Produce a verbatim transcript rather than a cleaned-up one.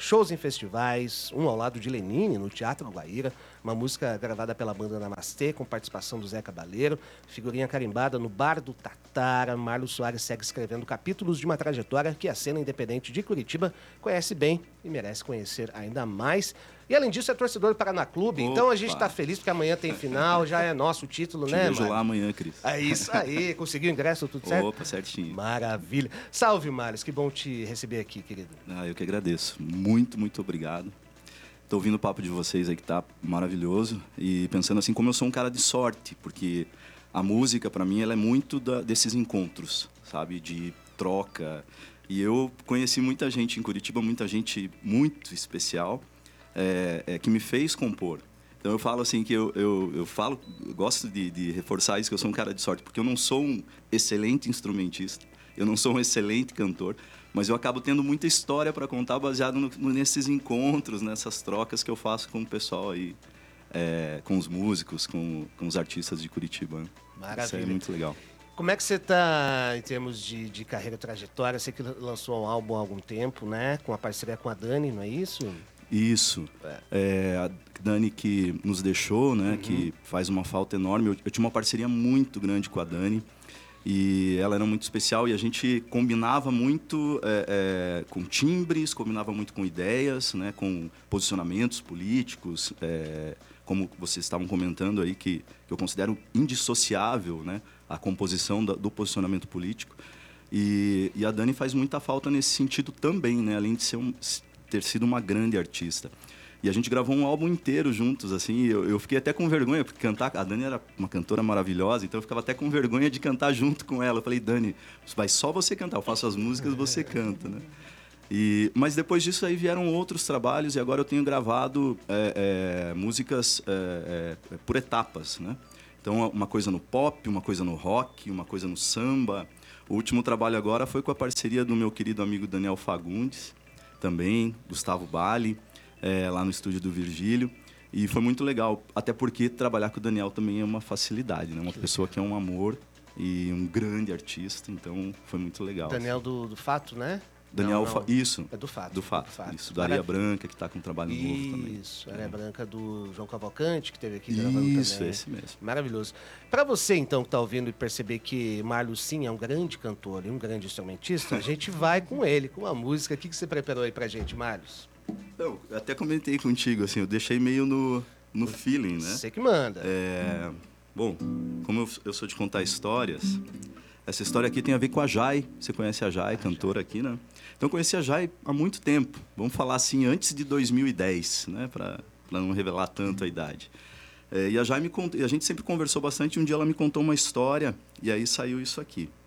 shows em festivais, um ao lado de Lenine, no Teatro Guaíra, uma música gravada pela banda Namastê, com participação do Zé Cabaleiro, figurinha carimbada no Bar do Tatara. Marlos Soares segue escrevendo capítulos de uma trajetória que a cena independente de Curitiba conhece bem e merece conhecer ainda mais. E além disso, é torcedor do Paraná Clube, Opa. Então a gente está feliz porque amanhã tem final, já é nosso título, Te né, vejo Mário? lá amanhã, Cris. É isso aí, conseguiu o ingresso, tudo certo? Opa, certinho. Maravilha. Salve, Mários, que bom te receber aqui, querido. Ah, eu que agradeço. Muito, muito obrigado. Tô ouvindo o papo de vocês aí que tá maravilhoso e pensando assim como eu sou um cara de sorte, porque a música para mim ela é muito da, desses encontros, sabe, de troca. E eu conheci muita gente em Curitiba, muita gente muito especial, é, é, que me fez compor. Então eu falo assim que eu, eu, eu falo, eu gosto de, de reforçar isso, que eu sou um cara de sorte, porque eu não sou um excelente instrumentista, eu não sou um excelente cantor, mas eu acabo tendo muita história para contar baseado no, no, nesses encontros, nessas trocas que eu faço com o pessoal aí, é, com os músicos, com, com os artistas de Curitiba. Né? Maravilha. Isso é muito legal. Como é que você está em termos de, de carreira, trajetória? Você que lançou um álbum há algum tempo, né? Com a parceria com a Dani, não é isso? Isso. É. É, a Dani que nos deixou, né? Uhum. Que faz uma falta enorme. Eu, eu tinha uma parceria muito grande com a Dani. E ela era muito especial e a gente combinava muito é, é, com timbres, combinava muito com ideias, né, com posicionamentos políticos, é, como vocês estavam comentando aí, que, que eu considero indissociável, né, a composição da, do posicionamento político. E, e a Dani faz muita falta nesse sentido também, né, além de ser um, ter sido uma grande artista. E a gente gravou um álbum inteiro juntos, assim, e eu, eu fiquei até com vergonha, porque cantar... A Dani era uma cantora maravilhosa, então eu ficava até com vergonha de cantar junto com ela. Eu falei, Dani, vai só você cantar, eu faço as músicas, você canta, né? E, mas depois disso aí vieram outros trabalhos, e agora eu tenho gravado é, é, músicas é, é, por etapas, né? Então, uma coisa no pop, uma coisa no rock, uma coisa no samba. O último trabalho agora foi com a parceria do meu querido amigo Daniel Fagundes, também, Gustavo Bali, É, lá no estúdio do Virgílio, e foi muito legal, até porque trabalhar com o Daniel também é uma facilidade, né? Uma pessoa que é um amor e um grande artista, então foi muito legal. Daniel assim. do, do Fato, né? Daniel, não, não. Fa... isso. É do Fato. Do Fato, do fato. isso. Da Areia Branca, que está com um trabalho isso, novo também. Isso, Areia é. Branca do João Cavalcante, que esteve aqui isso, gravando também. Isso, esse mesmo. Maravilhoso. Para você, então, que está ouvindo e perceber que Marlos, sim, é um grande cantor e um grande instrumentista, a gente vai com ele, com a música. O que, que você preparou aí pra gente, Marlos? Então, eu até comentei contigo, assim, eu deixei meio no, no feeling, né? Você que manda. É, bom, como eu, eu sou de contar histórias, essa história aqui tem a ver com a Jai. Você conhece a Jai, cantora aqui, né? Então, eu conheci a Jai há muito tempo. Vamos falar assim, antes de dois mil e dez, né? Para não revelar tanto a idade. É, e a Jai me contou, e a gente sempre conversou bastante, e um dia ela me contou uma história, e aí saiu isso aqui.